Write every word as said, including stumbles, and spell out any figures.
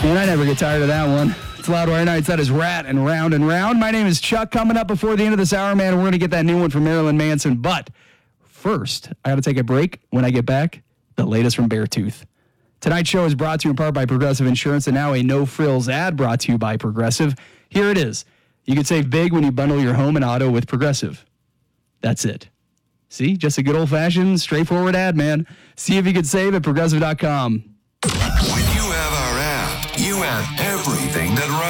Man, I never get tired of that one. It's Loudwire Nights. That is Rat and Round and Round. My name is Chuck. Coming up before the end of this hour, man, we're going to get that new one from Marilyn Manson. But first, I got to take a break. When I get back, the latest from Beartooth. Tonight's show is brought to you in part by Progressive Insurance, and now a no-frills ad brought to you by Progressive. Here it is. You can save big when you bundle your home and auto with Progressive. That's it. See? Just a good old-fashioned, straightforward ad, man. See if you can save at Progressive dot com. When you have our app, you have everything that